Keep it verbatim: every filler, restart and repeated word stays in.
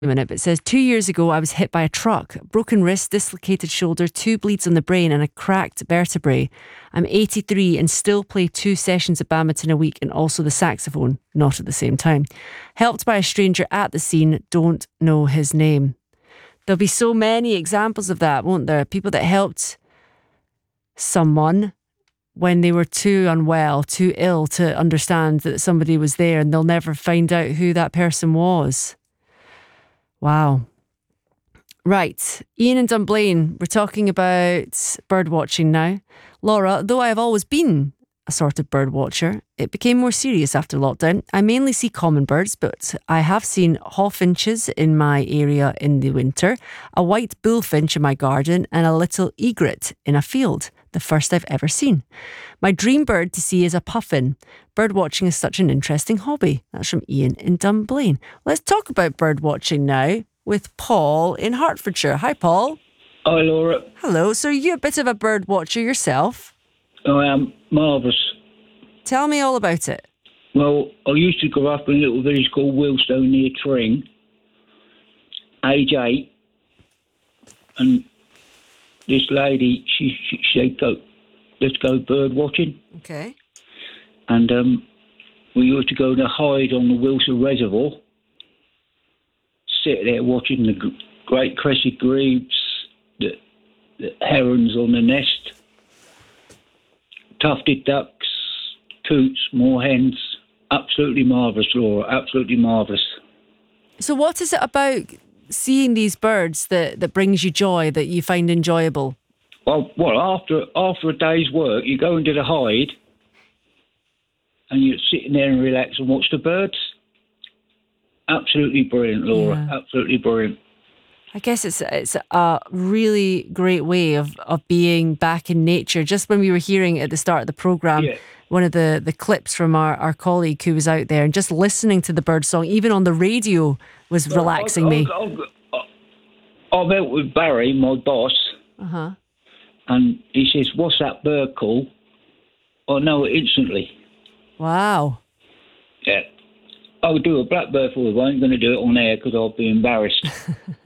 a minute, but it says, two years ago I was hit by a truck, broken wrist, dislocated shoulder, two bleeds on the brain and a cracked vertebrae. I'm eighty-three and still play two sessions of badminton a week and also the saxophone, not at the same time. Helped by a stranger at the scene, don't know his name. There'll be so many examples of that, won't there? People that helped someone when they were too unwell, too ill to understand that somebody was there, and they'll never find out who that person was. Wow. Right. Ian and Dunblane, we're talking about bird watching now. Laura, though I have always been a sort of bird watcher, it became more serious after lockdown. I mainly see common birds, but I have seen hawfinches in my area in the winter, a white bullfinch in my garden, and a little egret in a field, the first I've ever seen. My dream bird to see is a puffin. Bird watching is such an interesting hobby. That's from Ian in Dunblane. Let's talk about bird watching now with Paul in Hertfordshire. Hi, Paul. Hi, Laura. Hello. So you're a bit of a bird watcher yourself? I am marvellous. Tell me all about it. Well, I used to grow up in a little village called Wheelstone near Tring, age eight, and this lady, she, she said, go, let's go bird watching. Okay. And um, we used to go to hide on the Wilson Reservoir, sit there watching the g- great crested grebes, the, the herons on the nest, tufted ducks, coots, moorhens. Absolutely marvellous, Laura, absolutely marvellous. So what is it about seeing these birds that, that brings you joy, that you find enjoyable? Well, well, after after a day's work, you go into the hide and you're sitting there and relax and watch the birds. Absolutely brilliant, Laura. Yeah. Absolutely brilliant. I guess it's it's a really great way of, of being back in nature. Just when we were hearing at the start of the programme, Yeah. one of the, the clips from our, our colleague who was out there, and just listening to the bird song, even on the radio, was Well, relaxing I, me. I, I, I met with Barry, my boss, Uh-huh. and he says, what's that bird called? I know it instantly. Wow. Yeah. I'll do a blackbird for you. I ain't going to do it on air because I'll be embarrassed.